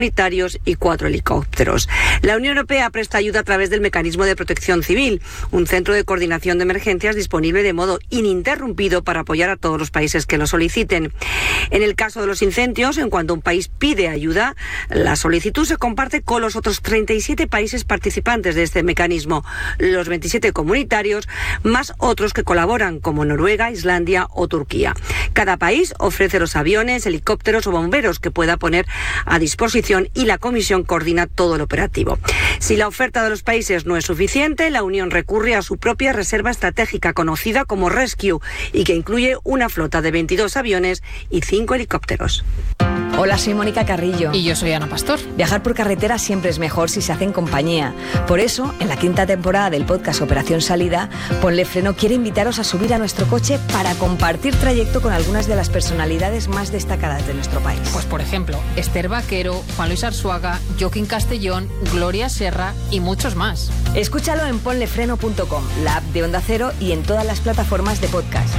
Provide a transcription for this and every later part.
humanitarios y 4 helicópteros. La Unión Europea presta ayuda a través del Mecanismo de Protección Civil, un centro de coordinación de emergencias disponible de modo ininterrumpido para apoyar a todos los países que lo soliciten. En el caso de los incendios, en cuanto un país pide ayuda, la solicitud se comparte con los otros 37 países participantes de este mecanismo, los 27 comunitarios, más otros que colaboran, como Noruega, Islandia o Turquía. Cada país ofrece los aviones, helicópteros o bomberos que pueda poner a disposición y la Comisión coordina todo el operativo. Si la oferta de los países no es suficiente, la Unión recurre a su propia reserva estratégica conocida como Rescue y que incluye una flota de 22 aviones y 5 helicópteros. Hola, soy Mónica Carrillo. Y yo soy Ana Pastor. Viajar por carretera siempre es mejor si se hace en compañía. Por eso, en la 5ª temporada del podcast Operación Salida, Ponle Freno quiere invitaros a subir a nuestro coche para compartir trayecto con algunas de las personalidades más destacadas de nuestro país. Pues por ejemplo, Esther Vaquero, Juan Luis Arzuaga, Joaquín Castellón, Gloria Serra y muchos más. Escúchalo en ponlefreno.com, la app de Onda Cero y en todas las plataformas de podcast.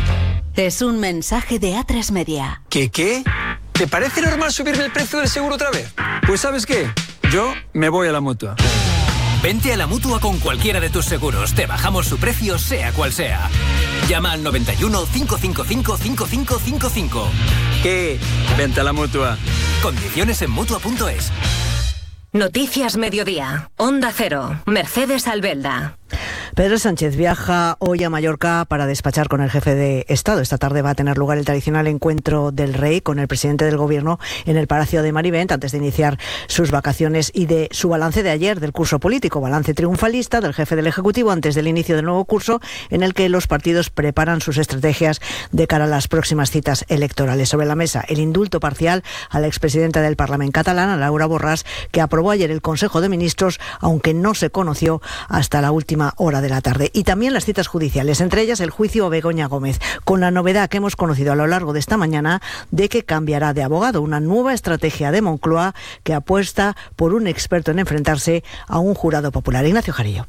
Es un mensaje de A3 Media. ¿Qué? ¿Te parece normal subirme el precio del seguro otra vez? Pues ¿sabes qué? Yo me voy a la Mutua. Vente a la Mutua con cualquiera de tus seguros. Te bajamos su precio, sea cual sea. Llama al 91 555 5555. ¿Qué? Vente a la Mutua. Condiciones en Mutua.es. Noticias Mediodía. Onda Cero. Mercedes Albelda. Pedro Sánchez viaja hoy a Mallorca para despachar con el jefe de Estado. Esta tarde va a tener lugar el tradicional encuentro del Rey con el presidente del Gobierno en el Palacio de Marivent antes de iniciar sus vacaciones y de su balance de ayer del curso político. Balance triunfalista del jefe del Ejecutivo antes del inicio del nuevo curso en el que los partidos preparan sus estrategias de cara a las próximas citas electorales. Sobre la mesa, el indulto parcial a la expresidenta del Parlamento catalán, a Laura Borràs, que aprobó ayer el Consejo de Ministros, aunque no se conoció hasta la última hora de la tarde. Y también las citas judiciales, entre ellas el juicio a Begoña Gómez, con la novedad que hemos conocido a lo largo de esta mañana de que cambiará de abogado, una nueva estrategia de Moncloa que apuesta por un experto en enfrentarse a un jurado popular. Ignacio Jarillo.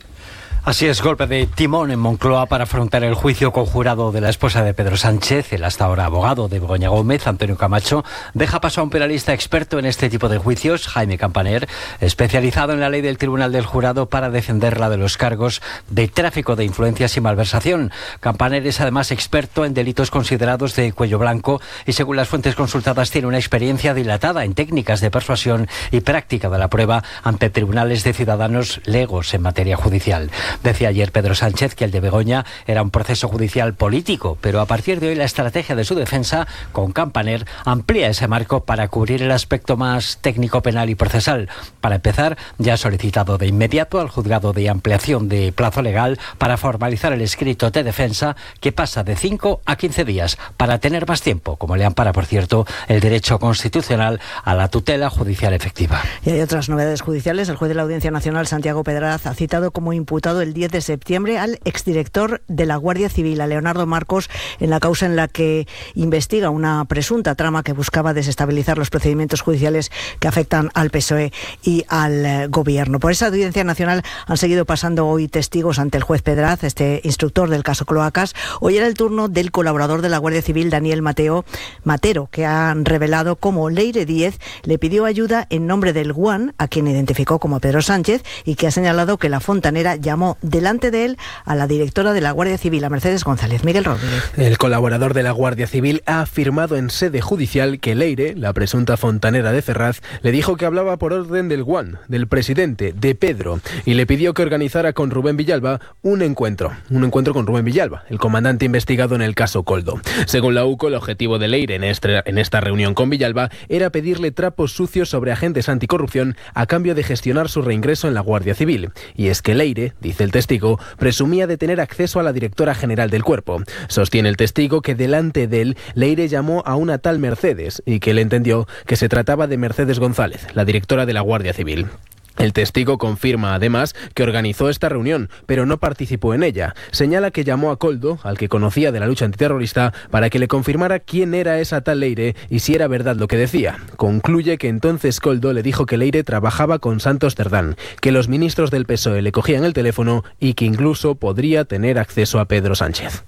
Así es, golpe de timón en Moncloa para afrontar el juicio conjurado de la esposa de Pedro Sánchez. El hasta ahora abogado de Begoña Gómez, Antonio Camacho, deja paso a un penalista experto en este tipo de juicios, Jaime Campaner, especializado en la ley del Tribunal del Jurado para defenderla de los cargos de tráfico de influencias y malversación. Campaner es además experto en delitos considerados de cuello blanco y, según las fuentes consultadas, tiene una experiencia dilatada en técnicas de persuasión y práctica de la prueba ante tribunales de ciudadanos legos en materia judicial. Decía ayer Pedro Sánchez que el de Begoña era un proceso judicial político, pero a partir de hoy la estrategia de su defensa con Campaner amplía ese marco para cubrir el aspecto más técnico, penal y procesal. Para empezar, ya ha solicitado de inmediato al juzgado de ampliación de plazo legal para formalizar el escrito de defensa, que pasa de 5 a 15 días para tener más tiempo, como le ampara, por cierto, el derecho constitucional a la tutela judicial efectiva. Y hay otras novedades judiciales. El juez de la Audiencia Nacional, Santiago Pedraz, ha citado como imputado el 10 de septiembre al exdirector de la Guardia Civil, a Leonardo Marcos, en la causa en la que investiga una presunta trama que buscaba desestabilizar los procedimientos judiciales que afectan al PSOE y al Gobierno. Por esa Audiencia Nacional han seguido pasando hoy testigos ante el juez Pedraz, este instructor del caso Cloacas. Hoy era el turno del colaborador de la Guardia Civil, Daniel Matero, que ha revelado cómo Leire Díez le pidió ayuda en nombre del GUAN, a quien identificó como Pedro Sánchez, y que ha señalado que la fontanera llamó delante de él a la directora de la Guardia Civil, a Mercedes González. Miguel Rodríguez. El colaborador de la Guardia Civil ha afirmado en sede judicial que Leire, la presunta fontanera de Ferraz, le dijo que hablaba por orden del GUAN, del presidente, de Pedro, y le pidió que organizara con Rubén Villalba un encuentro con Rubén Villalba, el comandante investigado en el caso Coldo. Según la UCO, el objetivo de Leire en esta reunión con Villalba era pedirle trapos sucios sobre agentes anticorrupción a cambio de gestionar su reingreso en la Guardia Civil. Y es que Leire, dice el testigo, presumía de tener acceso a la directora general del cuerpo. Sostiene el testigo que delante de él, Leire llamó a una tal Mercedes y que él entendió que se trataba de Mercedes González, la directora de la Guardia Civil. El testigo confirma además que organizó esta reunión, pero no participó en ella. Señala que llamó a Coldo, al que conocía de la lucha antiterrorista, para que le confirmara quién era esa tal Leire y si era verdad lo que decía. Concluye que entonces Coldo le dijo que Leire trabajaba con Santos Cerdán, que los ministros del PSOE le cogían el teléfono y que incluso podría tener acceso a Pedro Sánchez.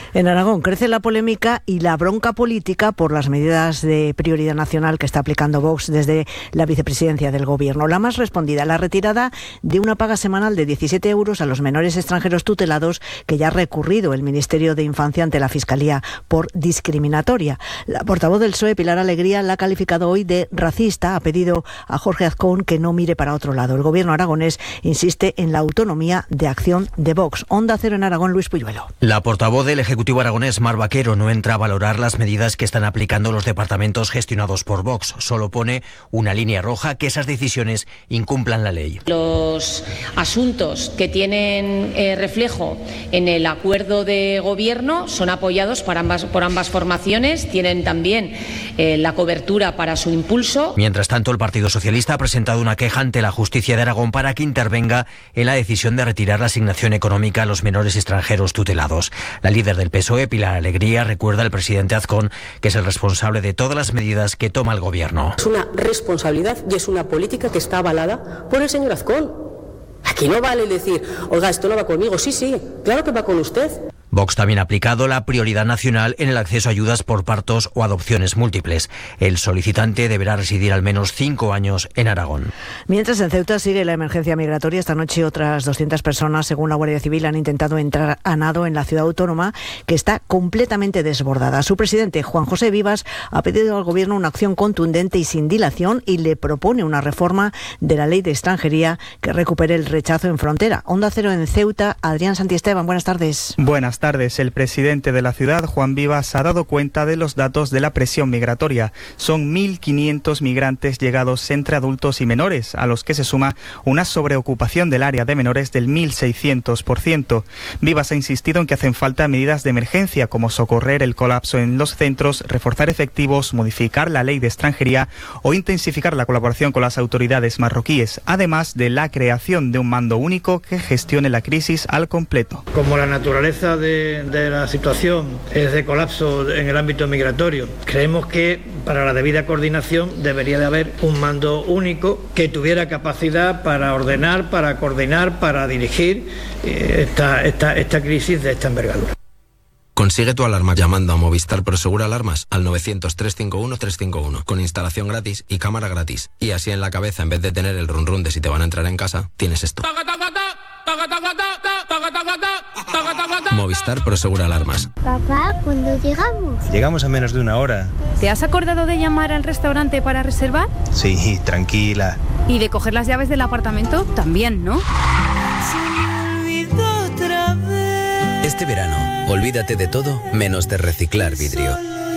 En Aragón crece la polémica y la bronca política por las medidas de prioridad nacional que está aplicando Vox desde la vicepresidencia del Gobierno. La más respondida, la retirada de una paga semanal de 17 euros a los menores extranjeros tutelados que ya ha recurrido el Ministerio de Infancia ante la Fiscalía por discriminatoria. La portavoz del PSOE, Pilar Alegría, la ha calificado hoy de racista. Ha pedido a Jorge Azcón que no mire para otro lado. El Gobierno aragonés insiste en la autonomía de acción de Vox. Onda Cero en Aragón, Luis Puyuelo. La portavoz del Ejecutivo aragonés, Mar Vaquero, no entra a valorar las medidas que están aplicando los departamentos gestionados por Vox. Solo pone una línea roja, que esas decisiones incumplan la ley. Los asuntos que tienen reflejo en el acuerdo de gobierno son apoyados por ambas formaciones, tienen también la cobertura para su impulso. Mientras tanto, el Partido Socialista ha presentado una queja ante la Justicia de Aragón para que intervenga en la decisión de retirar la asignación económica a los menores extranjeros tutelados. La líder del PSOE, Pilar Alegría, recuerda al presidente Azcón que es el responsable de todas las medidas que toma el Gobierno. Es una responsabilidad y es una política que está avalada por el señor Azcón. Aquí no vale decir, oiga, esto no va conmigo. Sí, claro que va con usted. Vox también ha aplicado la prioridad nacional en el acceso a ayudas por partos o adopciones múltiples. El solicitante deberá residir al menos 5 años en Aragón. Mientras en Ceuta sigue la emergencia migratoria, esta noche otras 200 personas, según la Guardia Civil, han intentado entrar a nado en la ciudad autónoma, que está completamente desbordada. Su presidente, Juan José Vivas, ha pedido al Gobierno una acción contundente y sin dilación y le propone una reforma de la ley de extranjería que recupere el rechazo en frontera. Onda Cero en Ceuta, Adrián Santiesteban, buenas tardes. Buenas tardes. El presidente de la ciudad, Juan Vivas, ha dado cuenta de los datos de la presión migratoria. Son 1.500 migrantes llegados entre adultos y menores, a los que se suma una sobreocupación del área de menores del 1.600%. Vivas ha insistido en que hacen falta medidas de emergencia, como socorrer el colapso en los centros, reforzar efectivos, modificar la ley de extranjería o intensificar la colaboración con las autoridades marroquíes, además de la creación de un mando único que gestione la crisis al completo. Como la naturaleza de la situación es de colapso en el ámbito migratorio, creemos que para la debida coordinación debería de haber un mando único que tuviera capacidad para ordenar, para coordinar, para dirigir esta crisis de esta envergadura. Consigue tu alarma llamando a Movistar Prosegura Alarmas al 900-351-351 con instalación gratis y cámara gratis. Y así en la cabeza, en vez de tener el run run de si te van a entrar en casa, tienes esto. Movistar Prosegura Alarmas. Papá, ¿cuándo llegamos? Llegamos a menos de una hora. ¿Te has acordado de llamar al restaurante para reservar? Sí, tranquila. ¿Y de coger las llaves del apartamento? También, ¿no? Este verano, olvídate de todo menos de reciclar vidrio.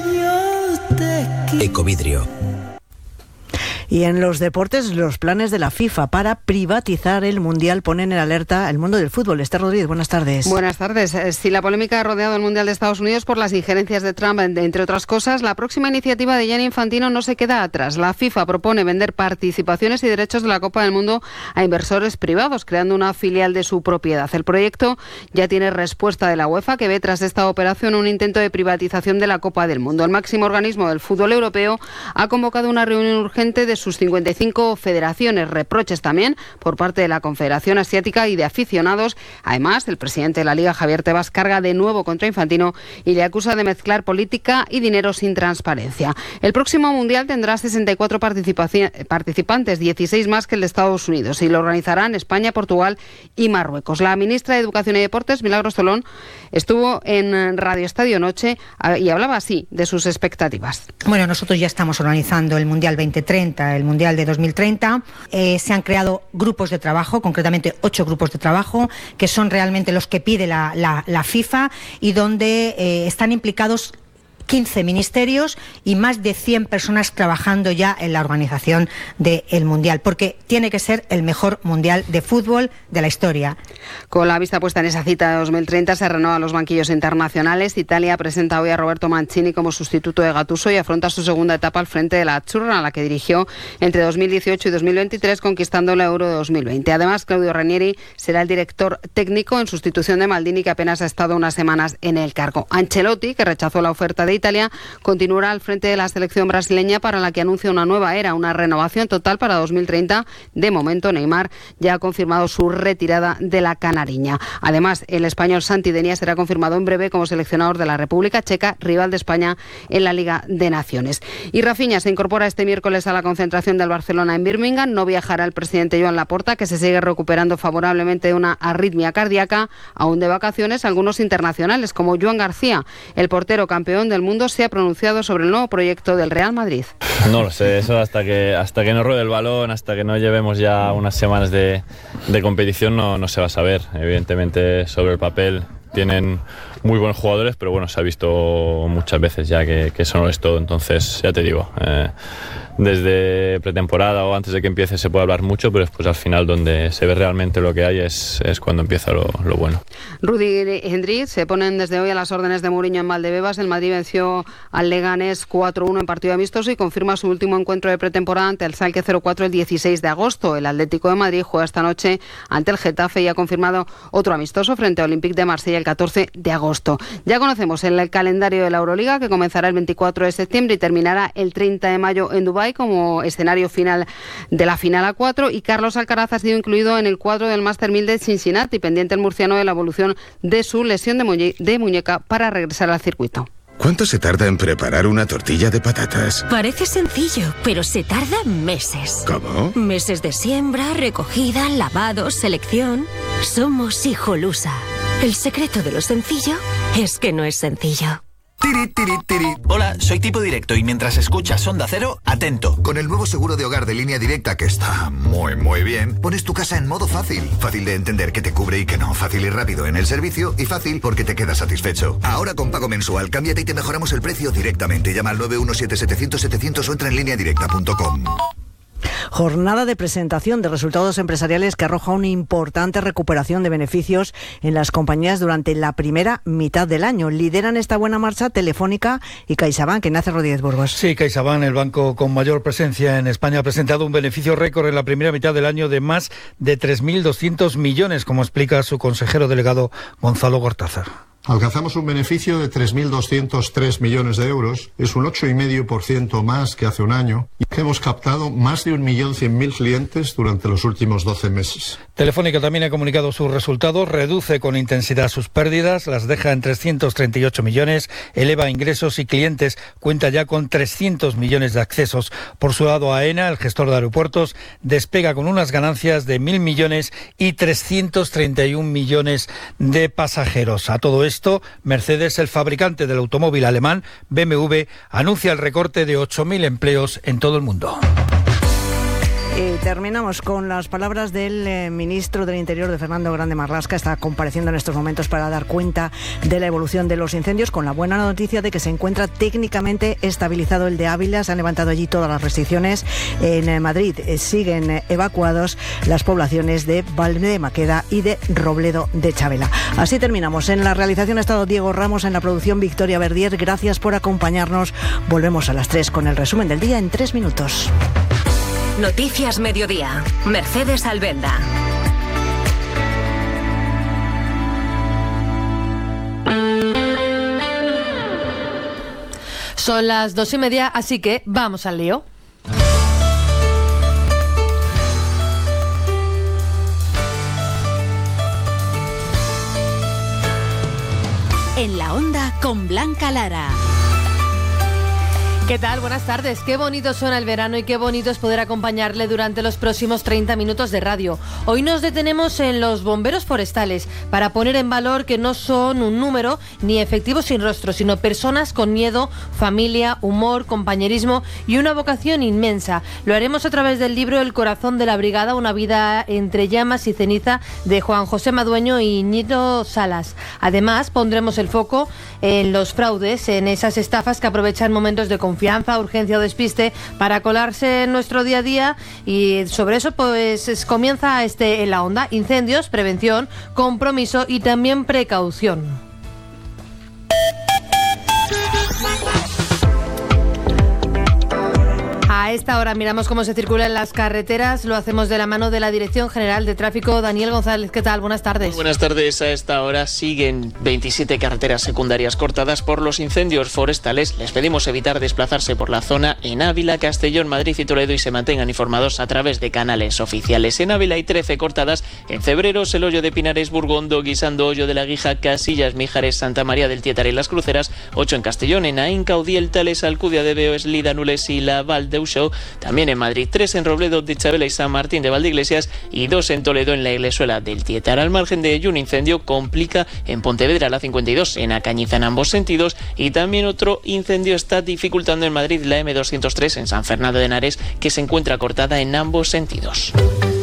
Ecovidrio. Y en los deportes, los planes de la FIFA para privatizar el Mundial ponen en alerta el mundo del fútbol. Esther Rodríguez, buenas tardes. Buenas tardes. Si la polémica ha rodeado el Mundial de Estados Unidos por las injerencias de Trump, entre otras cosas, la próxima iniciativa de Gianni Infantino no se queda atrás. La FIFA propone vender participaciones y derechos de la Copa del Mundo a inversores privados, creando una filial de su propiedad. El proyecto ya tiene respuesta de la UEFA, que ve tras esta operación un intento de privatización de la Copa del Mundo. El máximo organismo del fútbol europeo ha convocado una reunión urgente de sus 55 federaciones. Reproches también por parte de la Confederación Asiática y de aficionados. Además, el presidente de la Liga, Javier Tebas, carga de nuevo contra Infantino y le acusa de mezclar política y dinero sin transparencia. El próximo Mundial tendrá 64 participantes, 16 más que el de Estados Unidos, y lo organizarán España, Portugal y Marruecos. La ministra de Educación y Deportes, Milagros Tolón, estuvo en Radio Estadio Noche y hablaba así de sus expectativas. Bueno, nosotros ya estamos organizando el Mundial 2030, el Mundial de 2030. Se han creado grupos de trabajo, concretamente 8 grupos de trabajo, que son realmente los que pide la FIFA y donde están implicados 15 ministerios y más de 100 personas trabajando ya en la organización del Mundial, porque tiene que ser el mejor Mundial de fútbol de la historia. Con la vista puesta en esa cita de 2030, se renuevan los banquillos internacionales. Italia presenta hoy a Roberto Mancini como sustituto de Gattuso y afronta su segunda etapa al frente de la Azzurra, a la que dirigió entre 2018 y 2023, conquistando el Euro de 2020. Además, Claudio Ranieri será el director técnico en sustitución de Maldini, que apenas ha estado unas semanas en el cargo. Ancelotti, que rechazó la oferta de Italia, continuará al frente de la selección brasileña, para la que anuncia una nueva era, una renovación total para 2030. De momento, Neymar ya ha confirmado su retirada de la canariña. Además, el español Santi Denia será confirmado en breve como seleccionador de la República Checa, rival de España en la Liga de Naciones. Y Rafinha se incorpora este miércoles a la concentración del Barcelona en Birmingham. No viajará el presidente Joan Laporta, que se sigue recuperando favorablemente de una arritmia cardíaca. Aún de vacaciones, algunos internacionales, como Joan García, el portero campeón del mundo, se ha pronunciado sobre el nuevo proyecto del Real Madrid. No lo sé, eso hasta que no ruede el balón, hasta que no llevemos ya unas semanas de competición, no se va a saber. Evidentemente, sobre el papel tienen muy buenos jugadores, pero bueno, se ha visto muchas veces ya que eso no es todo. Entonces, ya te digo, desde pretemporada o antes de que empiece se puede hablar mucho, pero después al final donde se ve realmente lo que hay es cuando empieza lo bueno. Rudi Hendrik se ponen desde hoy a las órdenes de Mourinho en Valdebebas. El Madrid venció al Leganés 4-1 en partido amistoso y confirma su último encuentro de pretemporada ante el Schalke 04 el 16 de agosto. El Atlético de Madrid juega esta noche ante el Getafe y ha confirmado otro amistoso frente a Olympique de Marsella el 14 de agosto. Ya conocemos el calendario de la Euroliga, que comenzará el 24 de septiembre y terminará el 30 de mayo en Dubái como escenario final de la final A4, y Carlos Alcaraz ha sido incluido en el cuadro del Master 1000 de Cincinnati, pendiente el murciano de la evolución de su lesión de muñeca para regresar al circuito. ¿Cuánto se tarda en preparar una tortilla de patatas? Parece sencillo, pero se tarda meses. ¿Cómo? Meses de siembra, recogida, lavado, selección. Somos Hijolusa. El secreto de lo sencillo es que no es sencillo. Tiri, tiri, tiri. Hola, soy Tipo Directo y mientras escuchas Onda Cero, atento. Con el nuevo seguro de hogar de Línea Directa, que está muy bien, pones tu casa en modo fácil. Fácil de entender que te cubre y que no. Fácil y rápido en el servicio y fácil porque te quedas satisfecho. Ahora con pago mensual, cámbiate y te mejoramos el precio directamente. Llama al 917-700-700 o entra en lineadirecta.com. Jornada de presentación de resultados empresariales que arroja una importante recuperación de beneficios en las compañías durante la primera mitad del año. Lideran esta buena marcha Telefónica y CaixaBank. Ignacio Rodríguez Burgos. Sí, CaixaBank, el banco con mayor presencia en España, ha presentado un beneficio récord en la primera mitad del año de más de 3.200 millones, como explica su consejero delegado Gonzalo Gortázar. Alcanzamos un beneficio de 3.203 millones de euros, es un 8,5% más que hace un año, y hemos captado más de 1.100.000 clientes durante los últimos 12 meses. Telefónica también ha comunicado sus resultados, reduce con intensidad sus pérdidas, las deja en 338 millones, eleva ingresos y clientes, cuenta ya con 300 millones de accesos. Por su lado, AENA, el gestor de aeropuertos, despega con unas ganancias de 1.000 millones y 331 millones de pasajeros. A todo esto, Mercedes, el fabricante del automóvil alemán, BMW, anuncia el recorte de 8.000 empleos en todo el mundo. Y terminamos con las palabras del ministro del Interior, de Fernando Grande Marlaska. Está compareciendo en estos momentos para dar cuenta de la evolución de los incendios, con la buena noticia de que se encuentra técnicamente estabilizado el de Ávila. Se han levantado allí todas las restricciones. En Madrid siguen evacuados las poblaciones de Valde de Maqueda y de Robledo de Chavela. Así terminamos. En la realización ha estado Diego Ramos, en la producción Victoria Verdier. Gracias por acompañarnos. Volvemos a las 3 con el resumen del día en 3 minutos. Noticias Mediodía. Mercedes Albenda. Son las 2:30, así que vamos al lío. En la Onda con Blanca Lara. ¿Qué tal? Buenas tardes. Qué bonito suena el verano y qué bonito es poder acompañarle durante los próximos 30 minutos de radio. Hoy nos detenemos en los bomberos forestales para poner en valor que no son un número ni efectivos sin rostro, sino personas con miedo, familia, humor, compañerismo y una vocación inmensa. Lo haremos a través del libro El corazón de la brigada, una vida entre llamas y ceniza, de Juan José Madueño y Nito Salas. Además, pondremos el foco en los fraudes, en esas estafas que aprovechan momentos de confianza, urgencia o despiste para colarse en nuestro día a día, y sobre eso pues comienza En la Onda: incendios, prevención, compromiso y también precaución. A A esta hora miramos cómo se circula en las carreteras. Lo hacemos de la mano de la Dirección General de Tráfico. Daniel González, ¿qué tal? Buenas tardes. Muy buenas tardes. A esta hora siguen 27 carreteras secundarias cortadas por los incendios forestales. Les pedimos evitar desplazarse por la zona en Ávila, Castellón, Madrid y Toledo y se mantengan informados a través de canales oficiales. En Ávila hay 13 cortadas. En Cebreros, el Hoyo de Pinares, Burgondo, Guisando, Hoyo de la Guija, Casillas, Mijares, Santa María del Tietar y Las Cruceras. 8 en Castellón, en Aín, Caudiel, Tales, Alcudia de Veo, Eslida, Nules y la Val de Uxó. También en Madrid 3 en Robledo, de Chabela y San Martín de Valdeiglesias y 2 en Toledo en la Iglesuela del Tietar. Al margen de ello, un incendio complica en Pontevedra la 52 en Acañiza en ambos sentidos y también otro incendio está dificultando en Madrid la M203 en San Fernando de Henares que se encuentra cortada en ambos sentidos.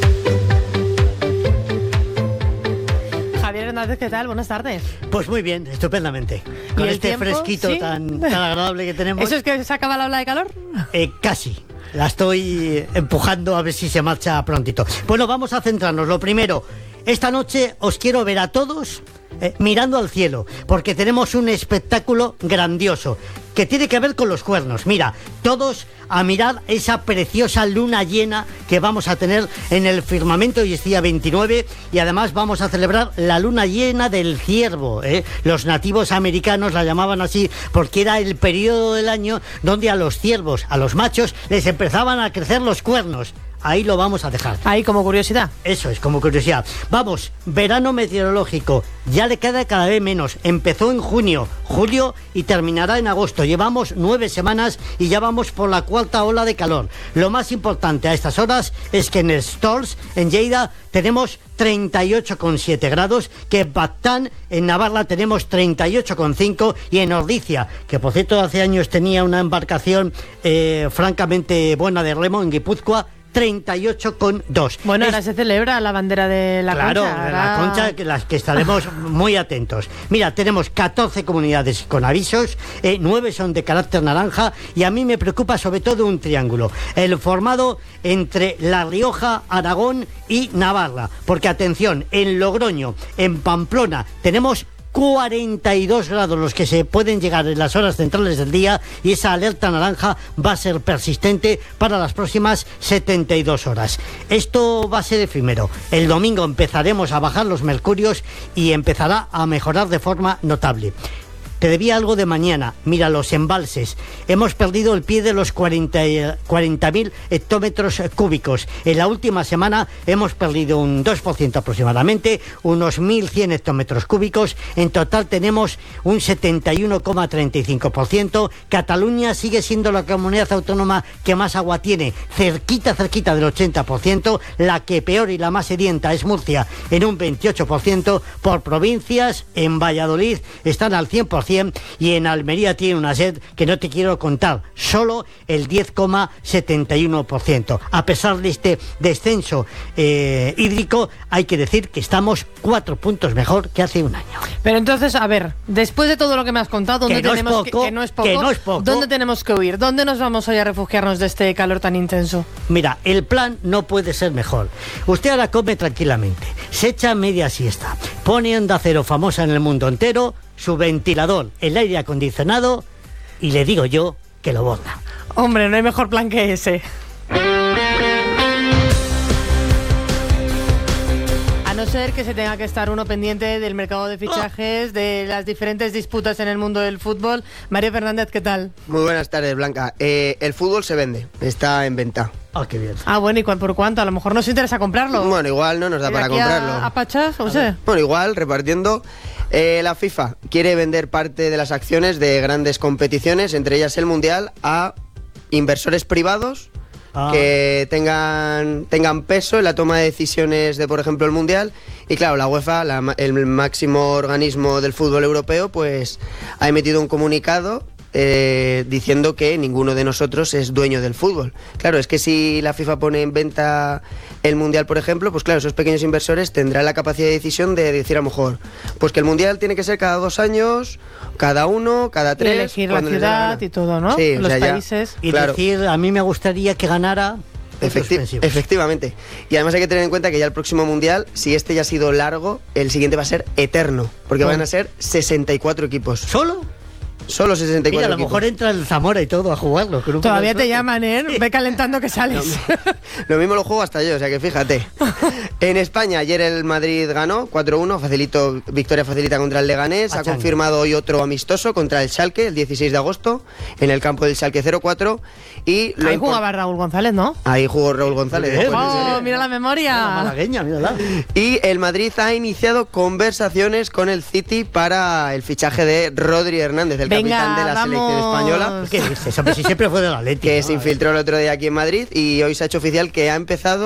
Javier Hernández, ¿qué tal? Buenas tardes. Pues muy bien, estupendamente. Con este tiempo? Fresquito ¿sí? tan agradable que tenemos. ¿Eso es que se acaba la ola de calor? Casi. La estoy empujando a ver si se marcha prontito. Bueno, vamos a centrarnos. Lo primero, esta noche os quiero ver a todos mirando al cielo, porque tenemos un espectáculo grandioso que tiene que ver con los cuernos. Mira, todos a mirar esa preciosa luna llena que vamos a tener en el firmamento. Hoy es día 29 y además vamos a celebrar la luna llena del ciervo, ¿eh? Los nativos americanos la llamaban así porque era el periodo del año donde a los ciervos, a los machos, les empezaban a crecer los cuernos. Ahí lo vamos a dejar. Ahí como curiosidad. Eso es, como curiosidad. Vamos, verano meteorológico. Ya le queda cada vez menos. Empezó en junio, julio y terminará en agosto. Llevamos 9 semanas y ya vamos por la 4ª ola de calor. Lo más importante a estas horas es que en el Stors, en Lleida, tenemos 38,7 grados, que en Batán, en Navarra, tenemos 38,5 y en Ordizia, que por cierto hace años tenía una embarcación francamente buena de remo en Guipúzcoa, 38,2. Bueno, ahora se celebra la bandera de la Concha. Claro, la Concha, que las que estaremos muy atentos. Mira, tenemos 14 comunidades con avisos, 9 son de carácter naranja y a mí me preocupa sobre todo un triángulo, el formado entre La Rioja, Aragón y Navarra. Porque atención, en Logroño, en Pamplona, tenemos 42 grados los que se pueden llegar en las horas centrales del día y esa alerta naranja va a ser persistente para las próximas 72 horas. Esto va a ser efímero. El domingo empezaremos a bajar los mercurios y empezará a mejorar de forma notable. Te debía algo de mañana. Mira, los embalses. Hemos perdido el pie de los 40.000 hectómetros cúbicos. En la última semana hemos perdido un 2% aproximadamente, unos 1.100 hectómetros cúbicos. En total tenemos un 71,35%. Cataluña sigue siendo la comunidad autónoma que más agua tiene, cerquita del 80%. La que peor y la más sedienta es Murcia, en un 28%. Por provincias, en Valladolid están al 100%. Y en Almería tiene una sed que no te quiero contar, solo el 10,71%. A pesar de este descenso hídrico, hay que decir que estamos 4 puntos mejor que hace un año. Pero entonces, a ver, después de todo lo que me has contado, ¿dónde tenemos que no es poco, ¿dónde tenemos que huir? ¿Dónde nos vamos hoy a refugiarnos de este calor tan intenso? Mira, el plan no puede ser mejor. Usted ahora come tranquilamente, se echa media siesta, pone Onda Cero famosa en el mundo entero, su ventilador, el aire acondicionado y le digo yo que lo borda. Hombre, no hay mejor plan que ese. A no ser que se tenga que estar uno pendiente del mercado de fichajes, de las diferentes disputas en el mundo del fútbol. Mario Fernández, ¿qué tal? Muy buenas tardes, Blanca. El fútbol se vende, está en venta. Ah, qué bien. Ah, bueno, ¿y por cuánto? A lo mejor nos interesa comprarlo. Bueno, igual no nos da para comprarlo. ¿A Pachas? O sea. Bueno, igual, repartiendo. La FIFA quiere vender parte de las acciones de grandes competiciones, entre ellas el Mundial, a inversores privados que tengan peso en la toma de decisiones de, por ejemplo, el Mundial. Y claro, la UEFA, el máximo organismo del fútbol europeo, pues ha emitido un comunicado diciendo que ninguno de nosotros es dueño del fútbol. Claro, es que si la FIFA pone en venta el Mundial, por ejemplo, pues claro, esos pequeños inversores tendrán la capacidad de decisión de decir a lo mejor, pues que el Mundial tiene que ser cada 2 años, cada 1, cada 3. Y elegir la ciudad y todo, ¿no? Sí, los países. Y claro, decir, a mí me gustaría que ganara... Efectivamente. Y además hay que tener en cuenta que ya el próximo Mundial, si este ya ha sido largo, el siguiente va a ser eterno, porque van a ser 64 equipos. ¿Solo? Solo 64 Mira, a lo equipos. mejor entra el Zamora y todo a jugarlo. Todavía te llaman, ¿eh? Ve calentando que sales. Lo mismo lo juego hasta yo, o sea que fíjate. En España, ayer el Madrid ganó 4-1, victoria facilita contra el Leganés. Ha confirmado hoy otro amistoso contra el Schalke, el 16 de agosto, en el campo del Schalke 04. Y ahí jugaba Raúl González, ¿no? Ahí jugó Raúl González. Oh, mira la memoria. La malagueña, mírala. Y el Madrid ha iniciado conversaciones con el City para el fichaje de Rodri Hernández, el capitán de la selección española. ¿Qué dices? Hombre, si siempre fue de la Atlético. Que se infiltró el otro día aquí en Madrid y hoy se ha hecho oficial que ha empezado